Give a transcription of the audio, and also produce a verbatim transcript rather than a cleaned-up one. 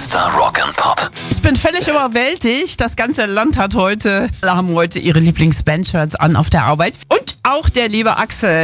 Mister Rock and Pop. Ich bin völlig überwältigt. Das ganze Land hat heute, haben heute ihre Lieblings-Band-Shirts an auf der Arbeit. Und auch der liebe Axel.